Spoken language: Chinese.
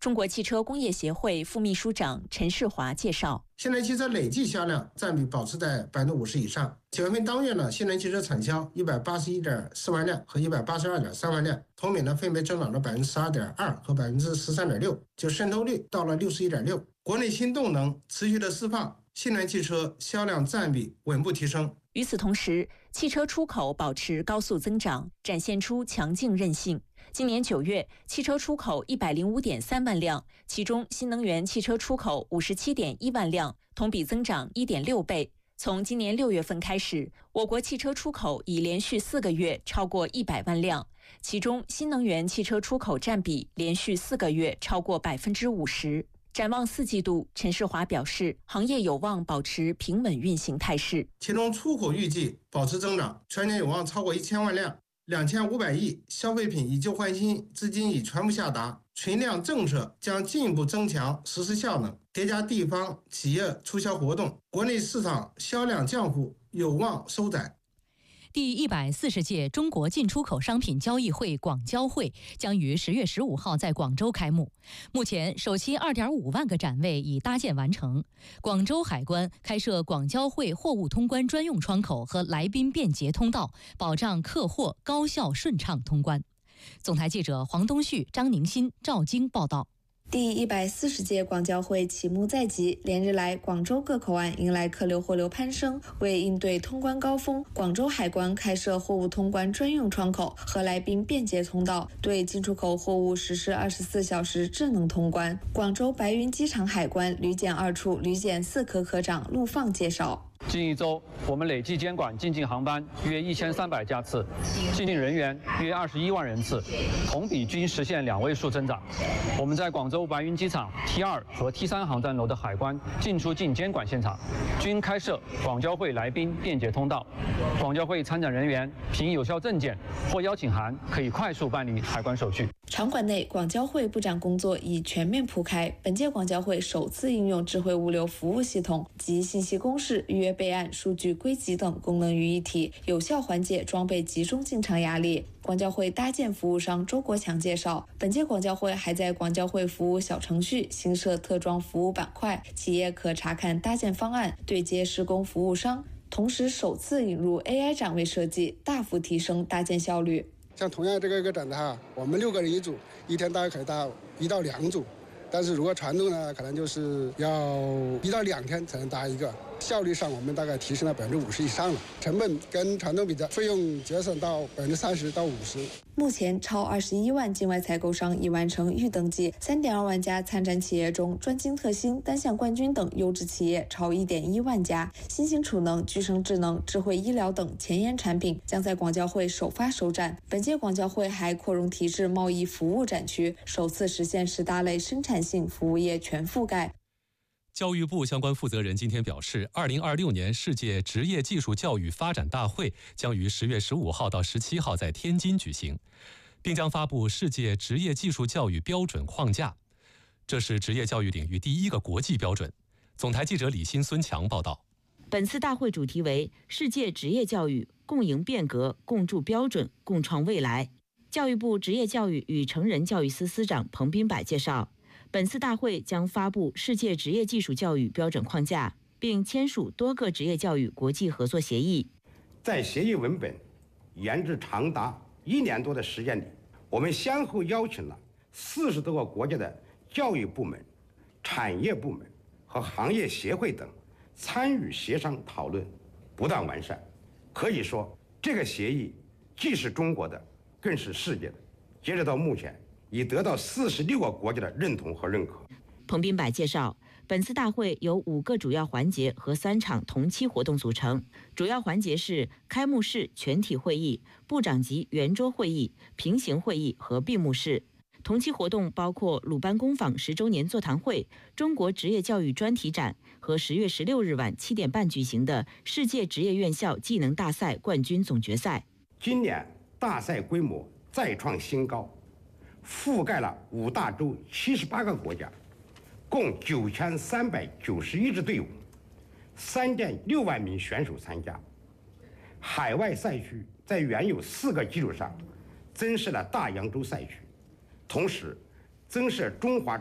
中国汽车工业协会副秘书长陈世华介绍， 新能源汽车累计销量占比保持在50%以上。9月份当月呢，新能源汽车产销181.4万辆和182.3万辆，同比呢分别增长了12.2%和13.6%，就渗透率到了61.6%。国内新动能持续的释放，新能源汽车销量占比稳步提升。 与此同时，汽车出口保持高速增长，展现出强劲韧性。今年9月，汽车出口105.3万辆，其中新能源汽车出口57.1万辆，同比增长1.6倍。从今年6月份开始，我国汽车出口已连续4个月超过100万辆，其中新能源汽车出口占比连续4个月超过50%。展望4季度，陈世华表示，行业有望保持平稳运行态势。 其中出口预计保持增长，全年有望超过1000万辆，2500亿消费品以旧换新资金已全部下达，存量政策将进一步增强实施效能，叠加地方企业促销活动，国内市场销量降幅有望收窄。 第140届中国进出口商品交易会广交会将于10月15号在广州开幕。目前，首期2.5万个展位已搭建完成。广州海关开设广交会货物通关专用窗口和来宾便捷通道，保障客货高效顺畅通关。总台记者黄东旭、张宁新、赵京报道。 第140届广交会启幕在即，连日来，广州各口岸迎来客流货流攀升。为应对通关高峰，广州海关开设货物通关专用窗口和来宾便捷通道，对进出口货物实施24小时智能通关。广州白云机场海关旅检2处旅检4科科长陆放介绍。 近一周，我们累计监管进境航班约1300架次，进境人员约21万人次，同比均实现2位数增长。我们在广州白云机场 T2 和 T3 航站楼的海关进出境监管现场，均开设广交会来宾便捷通道。广交会参展人员凭有效证件或邀请函，可以快速办理海关手续。 场馆内，广交会布展工作已全面铺开。本届广交会首次应用智慧物流服务系统及信息公示、预约备案、数据归集等功能于一体，有效缓解装备集中进场压力。广交会搭建服务商周国强介绍，本届广交会还在广交会服务小程序新设特装服务板块，企业可查看搭建方案，对接施工服务商。同时，首次引入 AI 展位设计，大幅提升搭建效率。 像同样这个一个展的话，我们6个人一组，一天大概可以搭1到2组，但是如果传统呢，可能就是要1到2天才能搭一个。效率上，我们大概提升了50%以上了，成本跟传统比的费用节省到30%到50%。 目前，超21万境外采购商已完成预登记，3.2万家参展企业中，专精特新、单项冠军等优质企业超1.1万家。新型储能、具生智能、智慧医疗等前沿产品将在广交会首发首展。本届广交会还扩容提质贸易服务展区，首次实现10大类生产性服务业全覆盖。 教育部相关负责人今天表示，2026年世界职业技术教育发展大会将于10月15号到17号在天津举行，并将发布世界职业技术教育标准框架。这是职业教育领域第一个国际标准。总台记者李欣、孙强报道。 本次大会主题为“世界职业教育，共赢变革，共筑标准，共创未来”。教育部职业教育与成人教育司司长彭斌柏介绍，本次大会将发布世界职业技术教育标准框架，并签署多个职业教育国际合作协议。 在协议文本研制长达1年多的时间里，我们先后邀请了40多个国家的教育部门、产业部门和行业协会等参与协商讨论，不断完善。可以说，这个协议既是中国的，更是世界的。截止到目前，已得到46个国家的认同和认可。 彭斌柏介绍，本次大会由5个主要环节和3场同期活动组成。主要环节是开幕式全体会议、部长级圆桌会议、平行会议和闭幕式。同期活动包括鲁班工坊10周年座谈会、中国职业教育专题展和10月16日晚7点半举行的世界职业院校技能大赛冠军总决赛。 今年大赛规模再创新高，覆盖了5大洲78个国家，共9391支队伍，3.6万名选手参加。海外赛区在原有4个基础上增设了大洋洲赛区，同时增设中华